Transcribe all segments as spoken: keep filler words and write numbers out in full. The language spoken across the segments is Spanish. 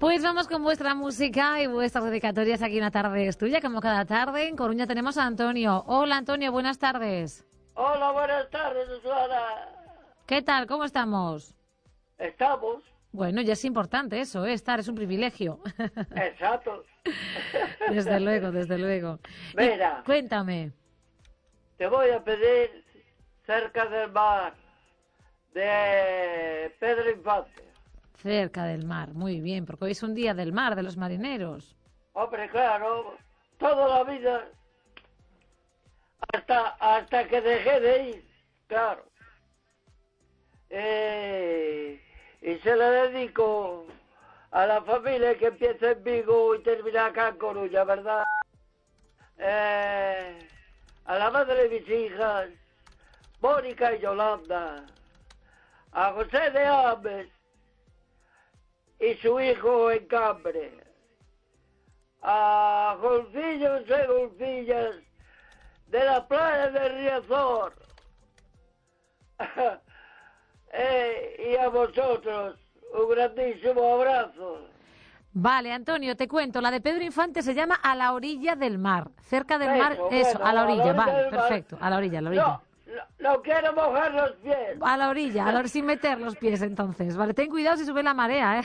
Pues vamos con vuestra música y vuestras dedicatorias aquí en La Tarde es Tuya, como cada tarde. En Coruña tenemos a Antonio. Hola, Antonio, buenas tardes. Hola, buenas tardes, Susana. ¿Qué tal? ¿Cómo estamos? Estamos. Bueno, ya es importante eso, ¿eh? Estar es un privilegio. Exacto. Desde luego, desde luego. Mira, Y cuéntame. te voy a pedir Cerca del Mar, de Pedro Infante. Cerca del mar, muy bien, porque hoy es un día del mar, de los marineros. Hombre, claro, toda la vida, hasta, hasta que dejé de ir, claro. Eh, y se la dedico a la familia que empieza en Vigo y termina acá en Coruña, ¿verdad? Eh, a la madre de mis hijas, Mónica y Yolanda, a José de Ames y su hijo en Cambre, a Golfillos y Golfillas de la playa de Riazor, eh, y a vosotros un grandísimo abrazo. Vale, Antonio, te cuento, la de Pedro Infante se llama A la orilla del mar. Cerca del Eso, mar, eso, bueno, a la orilla, a la orilla vale, del mar. perfecto, a la orilla, a la orilla. No, no, no quiero mojar los pies. A la orilla, a la, sin meter los pies entonces. Vale, ten cuidado si sube la marea, ¿eh?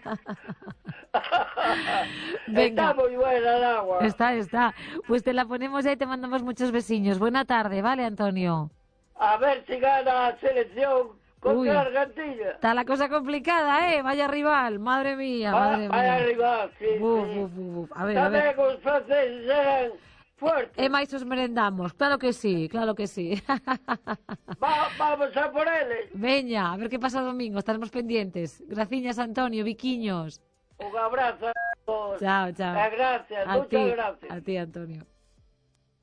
Venga. Está muy buena el agua. Está, está. Pues te la ponemos ya y te mandamos muchos besiños. Buena tarde, ¿vale, Antonio? A ver si gana la selección contra Uy, Argentina. está la cosa complicada, ¿eh? Vaya rival, madre mía, Va, madre vaya mía. rival, sí, Buf, sí. buf, buf, buf. A ver, a También ver. con los franceses eran fuertes. Emma y sus merendamos, claro que sí, claro que sí. Va, vamos a por él. Veña, a ver qué pasa domingo, estaremos pendientes. Graciñas, Antonio, viquiños. Un abrazo a todos. Chao, chao. Eh, Gracias, A muchas ti, gracias. a ti, Antonio.